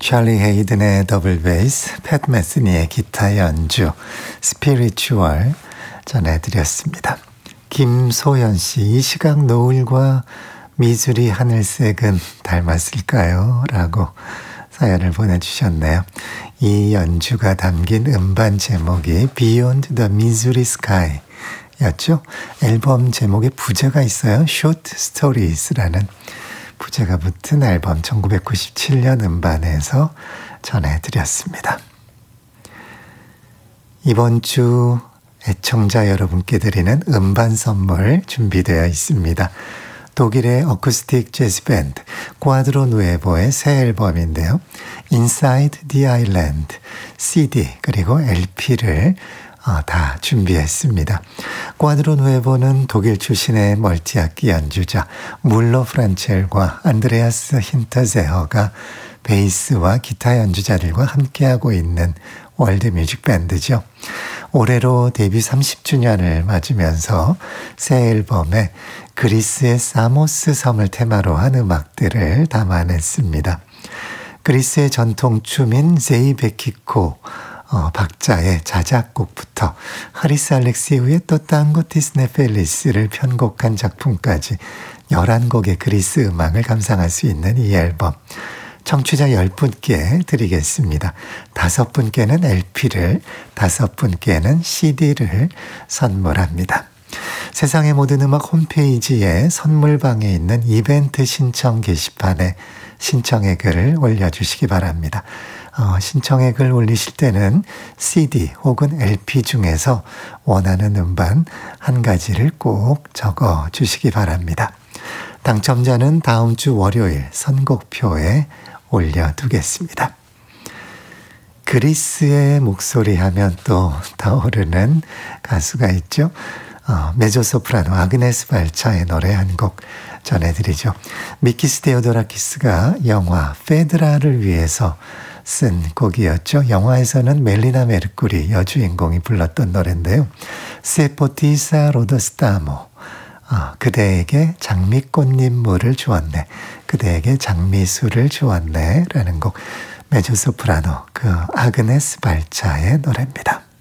찰리 헤이든의 더블 베이스, 팻 메스니의 기타 연주, 스피리추얼 전해드렸습니다. 김소연 씨, 이 시각 노을과 미주리 하늘색은 닮았을까요? 라고 사연을 보내주셨네요. 이 연주가 담긴 음반 제목이 Beyond the Missouri Sky 였죠. 앨범 제목에 부제가 있어요. Short Stories라는 부제가 붙은 앨범 1997년 음반에서 전해드렸습니다. 이번 주 애청자 여러분께 드리는 음반 선물 준비되어 있습니다. 독일의 어쿠스틱 재즈 밴드 꽈드로 누에보의 새 앨범인데요. Inside the Island CD 그리고 LP를 다 준비했습니다. 꽈드로 누에보는 독일 출신의 멀티악기 연주자 물러 프란첼과 안드레아스 힌터제허가 베이스와 기타 연주자들과 함께하고 있는 월드뮤직 밴드죠. 올해로 데뷔 30주년을 맞으면서 새 앨범에 그리스의 사모스 섬을 테마로 한 음악들을 담아냈습니다. 그리스의 전통춤인 제이베키코 박자의 자작곡부터 하리스 알렉시우의 또 땅고티스 네펠리스를 편곡한 작품까지 11곡의 그리스 음악을 감상할 수 있는 이 앨범 청취자 10분께 드리겠습니다. 5분께는 LP를, 5분께는 CD를 선물합니다. 세상의 모든 음악 홈페이지에 선물방에 있는 이벤트 신청 게시판에 신청의 글을 올려주시기 바랍니다. 신청의 글 올리실 때는 CD 혹은 LP 중에서 원하는 음반 한 가지를 꼭 적어 주시기 바랍니다. 당첨자는 다음 주 월요일 선곡표에 올려두겠습니다. 그리스의 목소리 하면 또 떠오르는 가수가 있죠. 메조소프라노 아그네스 발차의 노래 한 곡 전해드리죠. 미키스 데오도라키스가 영화 페드라를 위해서 쓴 곡이었죠. 영화에서는 멜리나 메르쿠리 여주인공이 불렀던 노래인데요. 세포티사 로더스타모 그대에게 장미꽃잎물을 주었네. 그대에게 장미수를 주었네. 라는 곡 메조소프라노 그 아그네스 발차의 노래입니다.